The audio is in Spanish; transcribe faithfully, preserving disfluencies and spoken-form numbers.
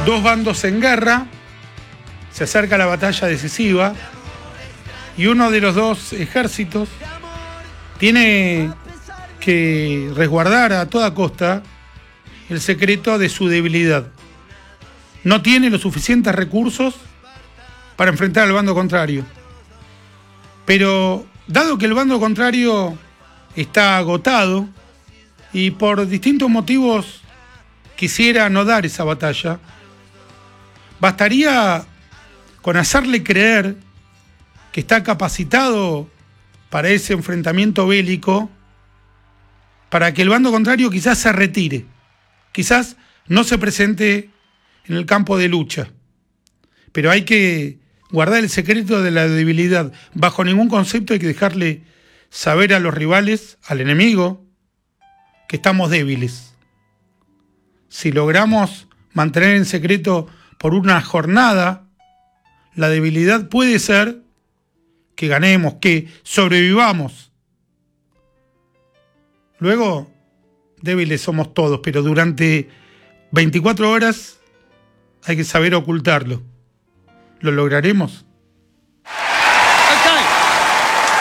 dos bandos en guerra, se acerca la batalla decisiva y uno de los dos ejércitos tiene que resguardar a toda costa el secreto de su debilidad. No tiene los suficientes recursos para enfrentar al bando contrario. Pero dado que el bando contrario está agotado y por distintos motivos quisiera no dar esa batalla, bastaría con hacerle creer que está capacitado para ese enfrentamiento bélico para que el bando contrario quizás se retire, quizás no se presente en el campo de lucha. Pero hay que guardar el secreto de la debilidad. Bajo ningún concepto hay que dejarle saber a los rivales, al enemigo, que estamos débiles. Si logramos mantener en secreto por una jornada la debilidad, puede ser que ganemos, que sobrevivamos. Luego, débiles somos todos, pero durante veinticuatro horas hay que saber ocultarlo. ¿Lo lograremos?